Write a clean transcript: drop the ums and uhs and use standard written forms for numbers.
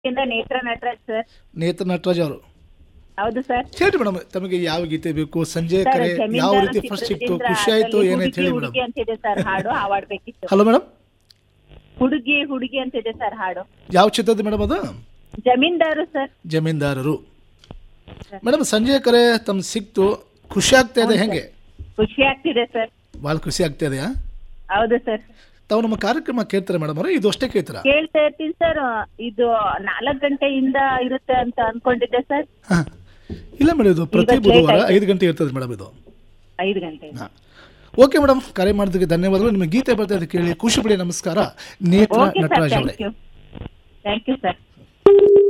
ಇಂದ ನೇತ್ರ ನಟರಾಜ್ ಸರ್. ನೇತ್ರ ನಟರಾಜ್ ಅವರು. ಹೌದು ಸರ್. ಹೇಳಿ ಮೇಡಮ್, ತಮಗೆ ಯಾವ ಗೀತೆ ಬೇಕು? ಸಂಜೆ ಸರ್, ಕರೆ ಯಾವ ಜಮೀನ್ದಾರ ರೀತಿ ಫಸ್ಟ್ ಸಿಕ್ತು, ಚಿತ್ರದಿಂದ ಖುಷಿ ಆಯ್ತು, ಅದ್ರಲ್ಲಿ ಏನಾಯ್ತು ಹೇಳಿ ಮೇಡಮ್. ಹುಡುಗಿ ಅಂತಿದೆ ಸರ್ ಹಾಡು, ಹಾಡ್ಬೇಕಿತ್ತು. ಹಲೋ ಮೇಡಮ್, ಹುಡುಗಿ ಹುಡುಗಿ ಅಂತಿದೆ ಸರ್ ಹಾಡು. ಯಾವ ಚಿತ್ರದ ಮೇಡಮ್ ಅದು? ಜಮೀನ್ದಾರು ಸರ್. ಜಮೀನ್ದಾರರು. ಮೇಡಮ್, ಸಂಜೆ ಕರೆ ತಮ್ಗೆ ಸಿಕ್ತು, ಖುಷಿ ಆಗ್ತಾ ಇದೆ, ಹೆಂಗೆ? ಖುಷಿ ಆಗ್ತಿದೆ ಸರ್. ಭಾಳ ಖುಷಿ ಆಗ್ತಾ ಇದೆಯಾ? ಹೌದು ಸರ್. ತಾವು ನಮ್ಮ ಕಾರ್ಯಕ್ರಮ ಕೇಳ್ತಾರೆ ಮೇಡಮ್ ಅವರೇ? ಇದು ಅಷ್ಟೇ ಕೇಳ್ತೀರಾ? ಕೇಳ್ತಾ ಇರ್ತೀನಿ ಸರ್. ಇದು 4 ಗಂಟೆಯಿಂದ ಇರುತ್ತೆ ಅಂತ ಅನ್ಕೊಂಡಿದ್ದೆ ಸರ್. ಹಾಂ, ಇಲ್ಲ ಮೇಡಮ್, ಇದು ಪ್ರತಿ ಇವತ್ತು ಬುಧವಾರ late ಆಯ್ತು. 5 ಗಂಟೆ ಇರ್ತದೆ ಮೇಡಮ್ ಇದು. 5 ಗಂಟೆ. ಹಾಂ, ಓಕೆ ಮೇಡಮ್, ಕರೆ ಮಾಡೋದಕ್ಕೆ ಧನ್ಯವಾದಗಳು. ನಿಮಗೆ ಗೀತೆ ಬರ್ತಾ ಇದೆ, ಕೇಳಿ ಖುಷಿ ಪಡಿ. ನಮಸ್ಕಾರ, ನೇತ್ರ ಓಕೆ ಸರ್, ನಟರಾಜ್ ಅವರೇ. Thank you sir.